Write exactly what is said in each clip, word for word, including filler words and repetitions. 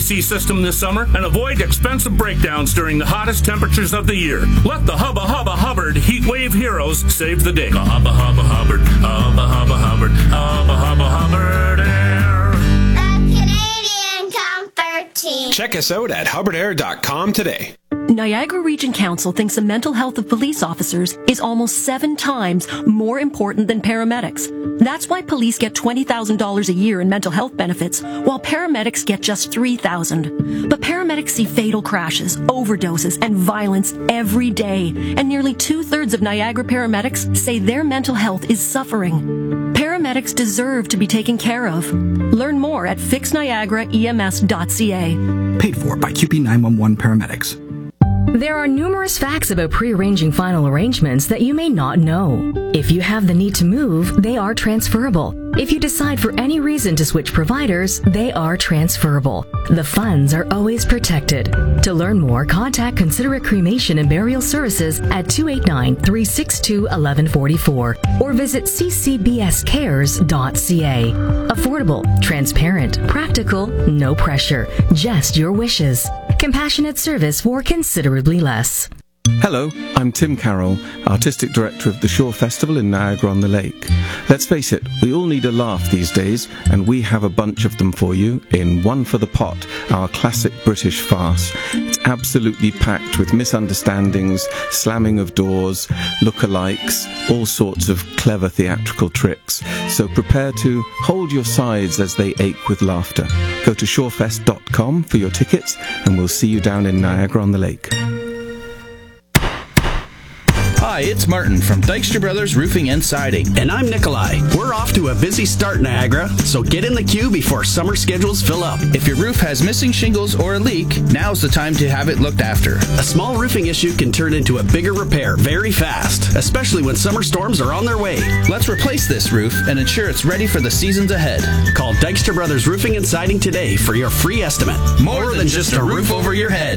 C system this summer and avoid expensive breakdowns during the hottest temperatures of the year. Let the Hubba Hubba Hubbard Heat Wave Heroes save the day. Hubba Hubba Hubbard, Hubba Hubba Hubbard, Hubba Hubba Hubbard Air. The Canadian Comfort Team. Check us out at hubbard air dot com today. Niagara Region Council thinks the mental health of police officers is almost seven times more important than paramedics. That's why police get twenty thousand dollars a year in mental health benefits, while paramedics get just three thousand dollars. But paramedics see fatal crashes, overdoses, and violence every day, and nearly two-thirds of Niagara paramedics say their mental health is suffering. Paramedics deserve to be taken care of. Learn more at fix niagara e m s dot c a. Paid for by Q P nine one one Paramedics. There are numerous facts about pre-arranging final arrangements that you may not know. If you have the need to move, they are transferable. If you decide for any reason to switch providers, they are transferable. The funds are always protected. To learn more, contact Considerate Cremation and Burial Services at two eight nine, three six two, one one four four or visit c c b s cares dot c a. Affordable, transparent, practical, no pressure, just your wishes. Compassionate service for considerably less. Hello, I'm Tim Carroll, Artistic Director of the Shore Festival in Niagara-on-the-Lake. Let's face it, we all need a laugh these days, and we have a bunch of them for you in One for the Pot, our classic British farce. It's absolutely packed with misunderstandings, slamming of doors, lookalikes, all sorts of clever theatrical tricks. So prepare to hold your sides as they ache with laughter. Go to shorefest dot com for your tickets, and we'll see you down in Niagara-on-the-Lake. Hi, it's Martin from Dykstra Brothers Roofing and Siding. And I'm Nikolai. We're off to a busy start, Niagara, so get in the queue before summer schedules fill up. If your roof has missing shingles or a leak, now's the time to have it looked after. A small roofing issue can turn into a bigger repair very fast, especially when summer storms are on their way. Let's replace this roof and ensure it's ready for the seasons ahead. Call Dykstra Brothers Roofing and Siding today for your free estimate. More, More than, than just a roof over your head.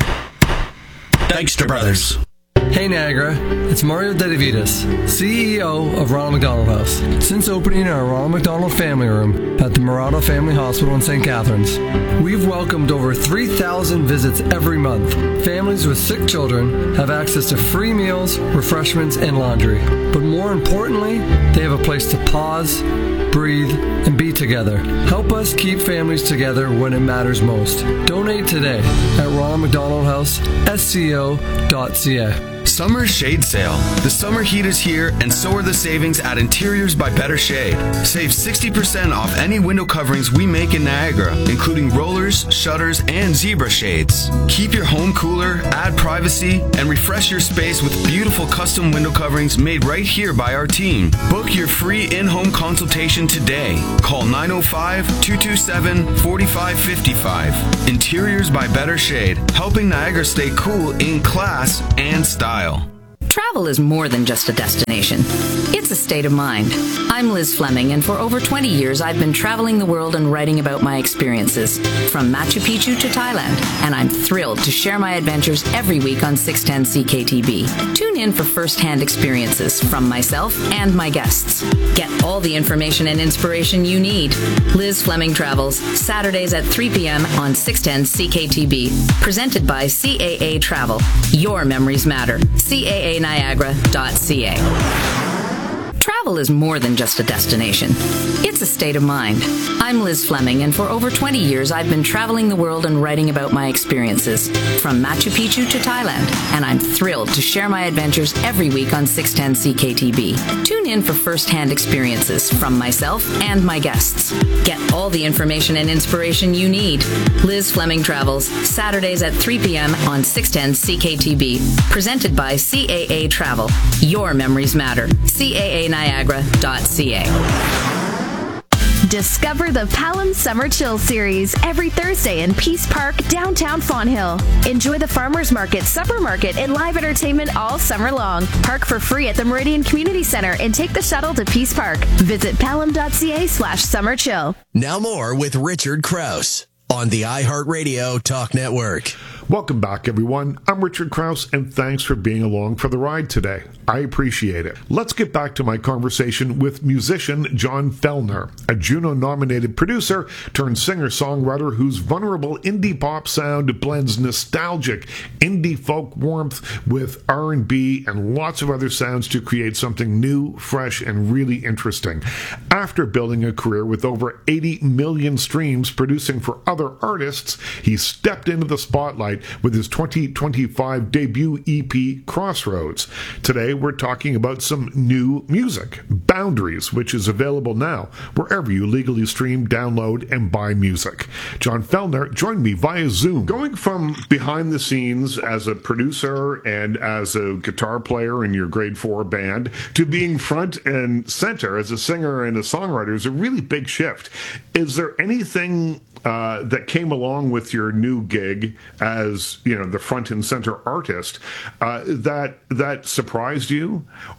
Dykstra Brothers. Hey Niagara, it's Mario Dedivitas, C E O of Ronald McDonald House. Since opening our Ronald McDonald Family Room at the Murata Family Hospital in Saint Catharines, we've welcomed over three thousand visits every month. Families with sick children have access to free meals, refreshments, and laundry. But more importantly, they have a place to pause, breathe, and be together. Help us keep families together when it matters most. Donate today at Ronald McDonald House, S C O dot C A. Summer Shade Sale. The summer heat is here, and so are the savings at Interiors by Better Shade. Save sixty percent off any window coverings we make in Niagara, including rollers, shutters, and zebra shades. Keep your home cooler, add privacy, and refresh your space with beautiful custom window coverings made right here by our team. Book your free in-home consultation today. Call nine oh five, two two seven, four five five five. Interiors by Better Shade, helping Niagara stay cool in class and style. Travel is more than just a destination. It's a state of mind. I'm Liz Fleming, and for over twenty years, I've been traveling the world and writing about my experiences, from Machu Picchu to Thailand, and I'm thrilled to share my adventures every week on six ten C K T B. Tune in for first-hand experiences from myself and my guests. Get all the information and inspiration you need. Liz Fleming Travels, Saturdays at three p.m. on six ten C K T B. Presented by C A A Travel. Your memories matter. C A A Niagara dot C A. Travel is more than just a destination. It's a state of mind. I'm Liz Fleming, and for over twenty years, I've been traveling the world and writing about my experiences, from Machu Picchu to Thailand, and I'm thrilled to share my adventures every week on six ten C K T B. Tune in for first-hand experiences from myself and my guests. Get all the information and inspiration you need. Liz Fleming Travels, Saturdays at three p.m. on six ten C K T B. Presented by C A A Travel. Your memories matter. C A A Niagara dot C A. Discover the Palam Summer Chill Series every Thursday in Peace Park, downtown Fonthill. Enjoy the Farmers Market, Supper Market, and live entertainment all summer long. Park for free at the Meridian Community Center and take the shuttle to Peace Park. Visit palam dot c a slash summer chill. Now more with Richard Krause on the iHeartRadio Talk Network. Welcome back, everyone. I'm Richard Krause, and thanks for being along for the ride today. I appreciate it. Let's get back to my conversation with musician John Fellner, a Juno-nominated producer turned singer-songwriter whose vulnerable indie pop sound blends nostalgic indie folk warmth with R and B and lots of other sounds to create something new, fresh, and really interesting. After building a career with over eighty million streams producing for other artists, he stepped into the spotlight with his twenty twenty-five debut E P, Crossroads. Today, we're talking about some new music, Boundaries, which is available now wherever you legally stream, download, and buy music. John Fellner joined me via Zoom. Going from behind the scenes as a producer and as a guitar player in your grade four band to being front and center as a singer and a songwriter is a really big shift. Is there anything Uh, that came along with your new gig as, you know, the front and center artist uh, that that surprised you,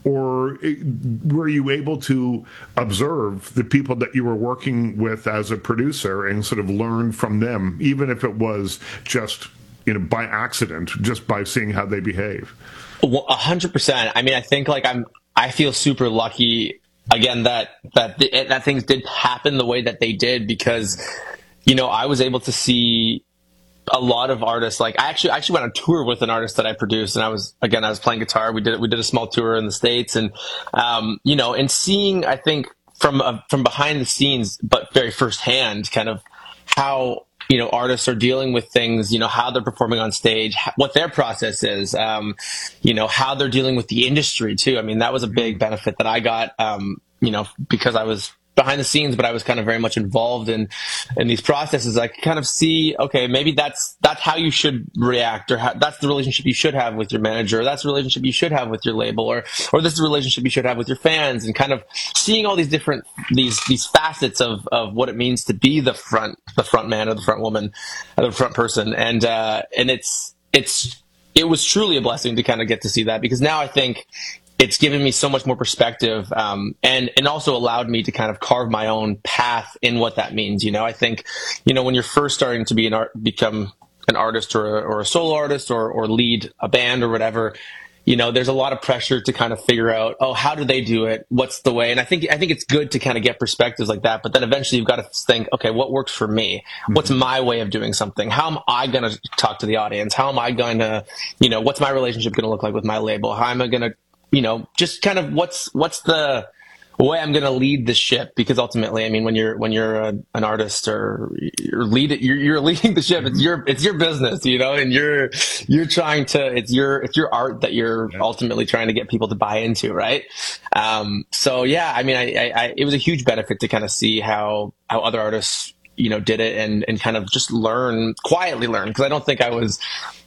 or were you able to observe the people that you were working with as a producer and sort of learn from them, even if it was just, you know, by accident, just by seeing how they behave? Well, a hundred percent. I mean, I think like I'm, I feel super lucky again that that that things did happen the way that they did, because you know, I was able to see a lot of artists. Like I actually, I actually went on tour with an artist that I produced, and I was, again, I was playing guitar. We did, we did a small tour in the States, and, um, you know, and seeing, I think from, uh, from behind the scenes, but very firsthand, kind of how, you know, artists are dealing with things, you know, how they're performing on stage, what their process is, um, you know, how they're dealing with the industry too. I mean, that was a big benefit that I got, um, you know, because I was behind the scenes, but I was kind of very much involved in, in these processes. I could kind of see, okay, maybe that's, that's how you should react, or how, that's the relationship you should have with your manager, or that's the relationship you should have with your label, or, or this is the relationship you should have with your fans, and kind of seeing all these different, these, these facets of, of what it means to be the front, the front man or the front woman, or the front person. And, uh, and it's, it's, it was truly a blessing to kind of get to see that, because now I think it's given me so much more perspective, um, and, and also allowed me to kind of carve my own path in what that means. You know, I think, you know, when you're first starting to be an art, become an artist or a, or a solo artist or, or lead a band or whatever, you know, there's a lot of pressure to kind of figure out, oh, how do they do it? What's the way? And I think, I think it's good to kind of get perspectives like that, but then eventually you've got to think, okay, what works for me? What's my way of doing something? How am I going to talk to the audience? How am I going to, you know, what's my relationship going to look like with my label? How am I going to, you know, just kind of what's what's the way I'm going to lead the ship? Because ultimately, I mean, when you're when you're a, an artist or you're lead you're, you're leading the ship, it's your it's your business, you know, and you're you're trying to it's your it's your art that you're ultimately trying to get people to buy into, right? Um, so yeah, I mean, I, I, I it was a huge benefit to kind of see how how other artists, you know, did it, and and kind of just learn quietly learn, because I don't think I was.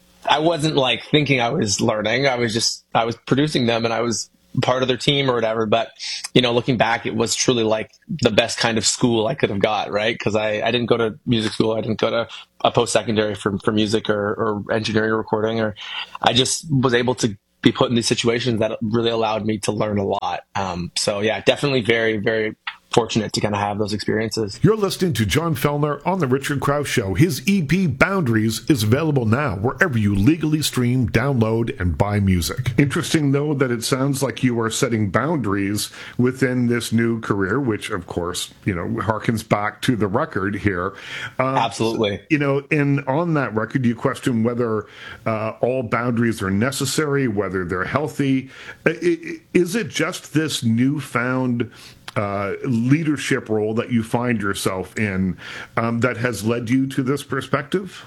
I wasn't like thinking I was learning. I was just, I was producing them and I was part of their team or whatever. But, you know, looking back, it was truly like the best kind of school I could have got, right? Because I, I didn't go to music school. I didn't go to a post-secondary for, for music or, or engineering or recording. Or I just was able to be put in these situations that really allowed me to learn a lot. Um, so yeah, definitely very, very fortunate to kind of have those experiences. You're listening to John Fellner on The Richard Krause Show. His E P, Boundaries, is available now wherever you legally stream, download, and buy music. Interesting, though, that it sounds like you are setting boundaries within this new career, which, of course, you know, harkens back to the record here. Um, Absolutely. You know, and on that record, you question whether uh, all boundaries are necessary, whether they're healthy. Is it just this newfound Uh, leadership role that you find yourself in um, that has led you to this perspective?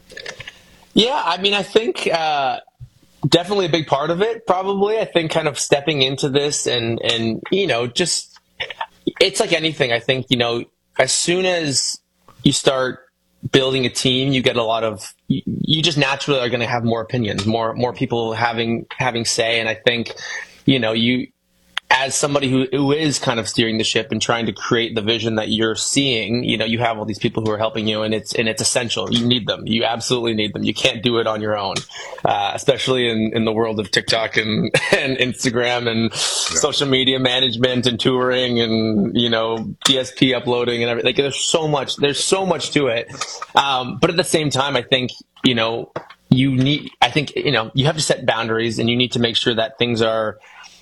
Yeah, I mean, I think uh, definitely a big part of it, probably. I think kind of stepping into this and, and, you know, just, it's like anything. I think, you know, as soon as you start building a team, you get a lot of, you, you just naturally are going to have more opinions, more, more people having, having say. And I think, you know, you, as somebody who, who is kind of steering the ship and trying to create the vision that you're seeing, you know, you have all these people who are helping you, and it's, and it's essential. You need them. You absolutely need them. You can't do it on your own, uh, especially in, in the world of TikTok and, and Instagram and yeah. social media management and touring and, you know, D S P uploading and everything. Like, there's so much, there's so much to it. Um, but at the same time, I think, you know, you need, I think, you know, you have to set boundaries, and you need to make sure that things are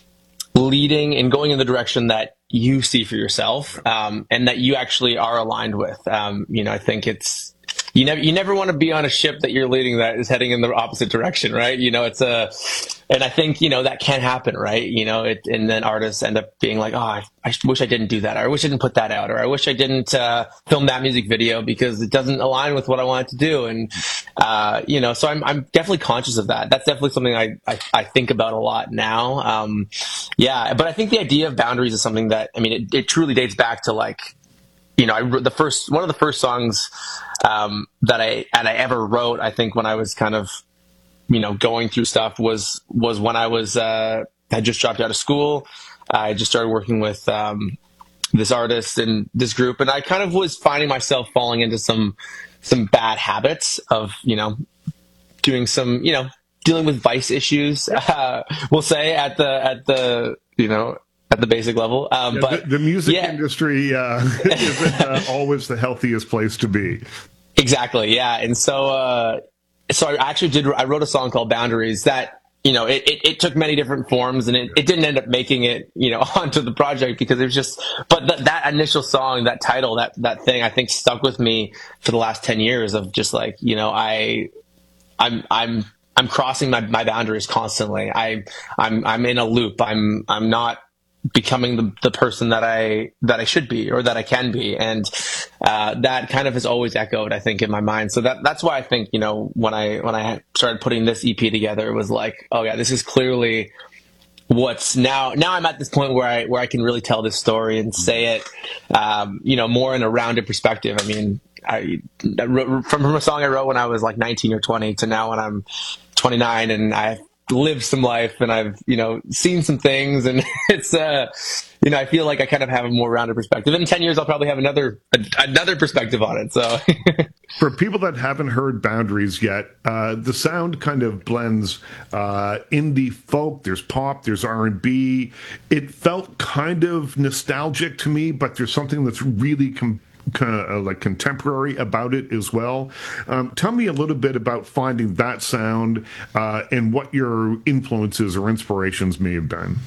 leading and going in the direction that you see for yourself, um, and that you actually are aligned with. Um, you know, I think it's, you never, you never want to be on a ship that you're leading that is heading in the opposite direction, right? You know, it's a, and I think, you know, that can happen, right? You know, it, and then artists end up being like, oh, I, I wish I didn't do that, or I wish I didn't put that out, or I wish I didn't uh, film that music video because it doesn't align with what I wanted to do. And, uh, you know, so I'm, I'm definitely conscious of that. That's definitely something I, I, I think about a lot now. Um, yeah, but I think the idea of boundaries is something that, I mean, it, it truly dates back to like, you know, I wrote the first, one of the first songs um, that I, and I ever wrote, I think when I was kind of, you know, going through stuff was, was when I was, uh, had just dropped out of school. I just started working with, um, this artist and this group. And I kind of was finding myself falling into some, some bad habits of, you know, doing some, you know, dealing with vice issues, uh, we'll say at the, at the, you know, at the basic level. Um, yeah, but the, the music yeah. industry uh, isn't uh, always the healthiest place to be. Exactly. Yeah. And so, uh, so I actually did, I wrote a song called Boundaries that, you know, it, it, it took many different forms, and it, it didn't end up making it, you know, onto the project because it was just, but th- that initial song, that title, that, that thing, I think stuck with me for the last ten years of just like, you know, I, I'm, I'm, I'm crossing my, my boundaries constantly. I, I'm, I'm in a loop. I'm, I'm not becoming the, the person that I, that I should be or that I can be. And, uh, that kind of has always echoed, I think, in my mind. So that, that's why I think, you know, when I, when I started putting this E P together, it was like, oh yeah, this is clearly what's now, now I'm at this point where I, where I can really tell this story and say it, um, you know, more in a rounded perspective. I mean, I, I wrote, from, from a song I wrote when I was like nineteen or twenty to now when I'm twenty-nine, and I lived some life and I've, you know, seen some things, and it's, uh, you know, I feel like I kind of have a more rounded perspective. In ten years, I'll probably have another, a, another perspective on it. So for people that haven't heard Boundaries yet, uh, the sound kind of blends, uh, indie folk, there's pop, there's R and B. It felt kind of nostalgic to me, but there's something that's really com- kind of uh, like contemporary about it as well. Um, tell me a little bit about finding that sound uh, and what your influences or inspirations may have been.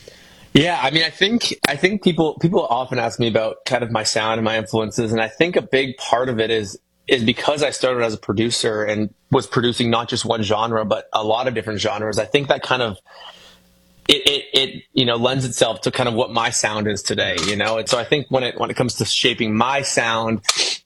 Yeah, I mean, I think I think people people often ask me about kind of my sound and my influences, and I think a big part of it is is because I started as a producer and was producing not just one genre but a lot of different genres. I think that kind of It, it, it, you know, lends itself to kind of what my sound is today, you know? And so I think when it, when it comes to shaping my sound,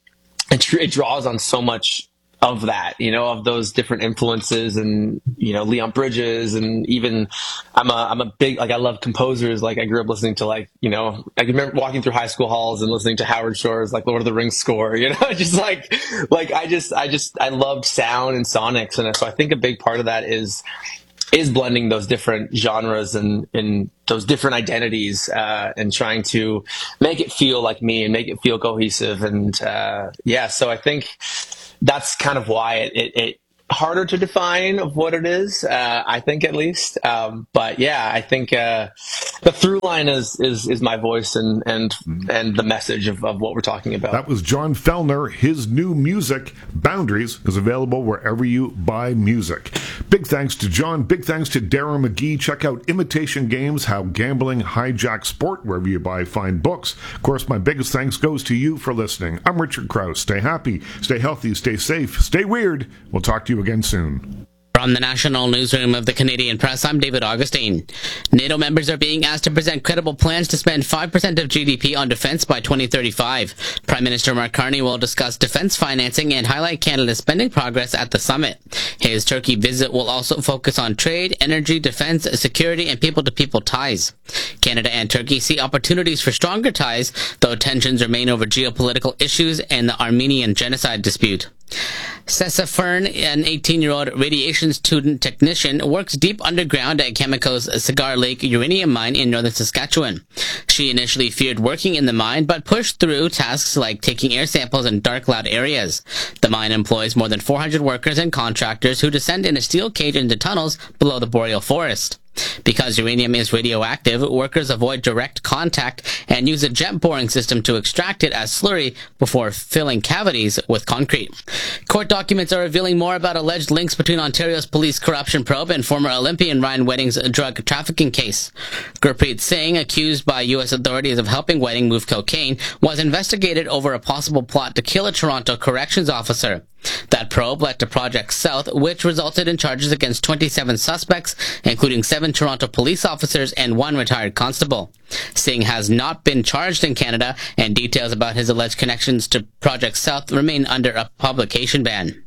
it, it draws on so much of that, you know, of those different influences and, you know, Leon Bridges, and even I'm a, I'm a big, like, I love composers. Like I grew up listening to, like, you know, I can remember walking through high school halls and listening to Howard Shore's like Lord of the Rings score, you know, just like, like I just, I just, I loved sound and sonics. And so I think a big part of that is, is blending those different genres and, and those different identities, uh, and trying to make it feel like me and make it feel cohesive. And, uh, yeah, so I think that's kind of why it, it, it harder to define of what it is, uh, I think at least. Um, but yeah, I think, uh, the through line is, is, is my voice and, and, and the message of, of what we're talking about. That was John Fellner. His new music, Boundaries, is available wherever you buy music. Big thanks to John. Big thanks to Darren McGee. Check out Imitation Games, How Gambling Hijacked Sport, wherever you buy fine books. Of course, my biggest thanks goes to you for listening. I'm Richard Krause. Stay happy, stay healthy, stay safe, stay weird. We'll talk to you again soon. From the National Newsroom of the Canadian Press, I'm David Augustine. NATO members are being asked to present credible plans to spend five percent of G D P on defense by twenty thirty-five. Prime Minister Mark Carney will discuss defense financing and highlight Canada's spending progress at the summit. His Turkey visit will also focus on trade, energy, defense, security, and people-to-people ties. Canada and Turkey see opportunities for stronger ties, though tensions remain over geopolitical issues and the Armenian genocide dispute. Sessa Fern, an eighteen-year-old radiation student technician, works deep underground at Cameco's Cigar Lake uranium mine in northern Saskatchewan. She initially feared working in the mine, but pushed through tasks like taking air samples in dark, loud areas. The mine employs more than four hundred workers and contractors who descend in a steel cage into tunnels below the boreal forest. Because uranium is radioactive, workers avoid direct contact and use a jet boring system to extract it as slurry before filling cavities with concrete. Court documents are revealing more about alleged links between Ontario's police corruption probe and former Olympian Ryan Wedding's drug trafficking case. Gurpreet Singh, accused by U S authorities of helping Wedding move cocaine, was investigated over a possible plot to kill a Toronto corrections officer. That probe led to Project South, which resulted in charges against twenty-seven suspects, including seven Toronto police officers and one retired constable. Singh has not been charged in Canada, and details about his alleged connections to Project South remain under a publication ban.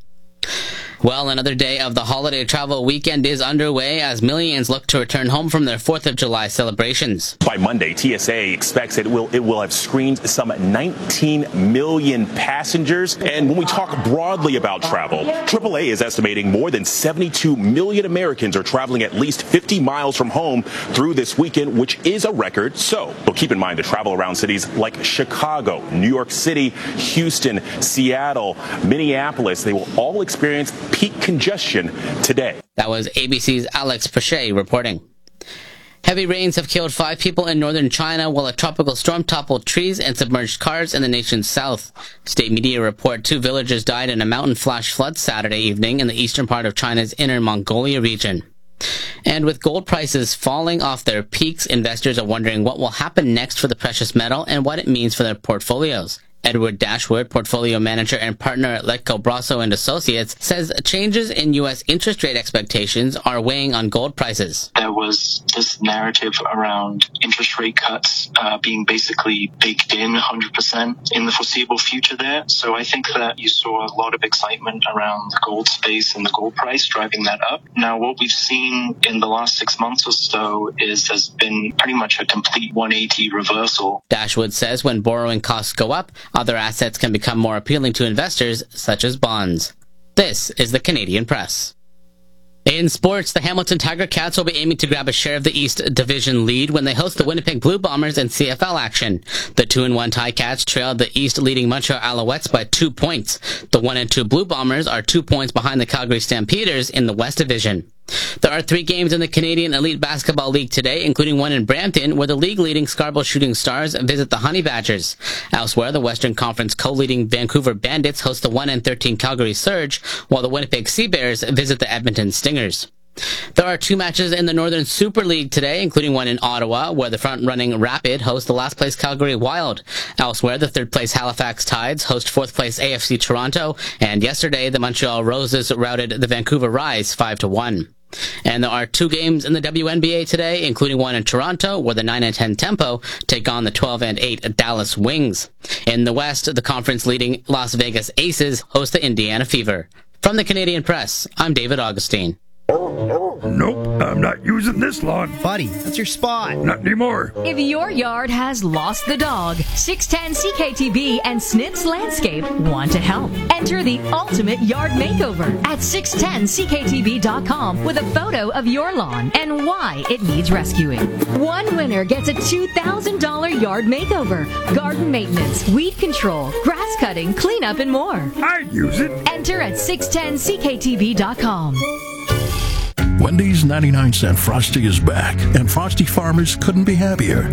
Well, another day of the holiday travel weekend is underway as millions look to return home from their fourth of July celebrations. By Monday, T S A expects it will it will have screened some nineteen million passengers. And when we talk broadly about travel, triple A is estimating more than seventy-two million Americans are traveling at least fifty miles from home through this weekend, which is a record. So, but keep in mind to travel around cities like Chicago, New York City, Houston, Seattle, Minneapolis. They will all experience peak congestion today. That was A B C's Alex Pache reporting. Heavy rains have killed five people in northern China while a tropical storm toppled trees and submerged cars in the nation's south. State media report two villagers died in a mountain flash flood Saturday evening in the eastern part of China's Inner Mongolia region. And with gold prices falling off their peaks, investors are wondering what will happen next for the precious metal and what it means for their portfolios. Edward Dashwood, portfolio manager and partner at Letco Brasso and Associates, says changes in U S interest rate expectations are weighing on gold prices. There was this narrative around interest rate cuts uh, being basically baked in one hundred percent in the foreseeable future there. So I think that you saw a lot of excitement around the gold space and the gold price driving that up. Now, what we've seen in the last six months or so is there's been pretty much a complete one eighty reversal. Dashwood says when borrowing costs go up, other assets can become more appealing to investors, such as bonds. This is the Canadian Press. In sports, the Hamilton Tiger Cats will be aiming to grab a share of the East Division lead when they host the Winnipeg Blue Bombers in C F L action. The two and one Ticats trailed the East-leading Montreal Alouettes by two points. The one and two Blue Bombers are two points behind the Calgary Stampeders in the West Division. There are three games in the Canadian Elite Basketball League today, including one in Brampton, where the league-leading Scarborough Shooting Stars visit the Honey Badgers. Elsewhere, the Western Conference co-leading Vancouver Bandits host the one and thirteen Calgary Surge, while the Winnipeg Sea Bears visit the Edmonton Stingers. There are two matches in the Northern Super League today, including one in Ottawa, where the front-running Rapid host the last-place Calgary Wild. Elsewhere, the third-place Halifax Tides host fourth-place A F C Toronto, and yesterday, the Montreal Roses routed the Vancouver Rise five to one. And there are two games in the W N B A today, including one in Toronto, where the nine and ten Tempo take on the twelve and eight Dallas Wings. In the West, the conference-leading Las Vegas Aces host the Indiana Fever. From the Canadian Press, I'm David Augustine. Nope, I'm not using this lawn. Buddy, that's your spot. Not anymore. If your yard has lost the dog, six ten C K T B and Snips Landscape want to help. Enter the ultimate yard makeover at six ten C K T B dot com with a photo of your lawn and why it needs rescuing. One winner gets a two thousand dollars yard makeover, garden maintenance, weed control, grass cutting, cleanup, and more. I'd use it. Enter at six ten C K T B dot com. Wendy's ninety-nine cent Frosty is back, and Frosty farmers couldn't be happier.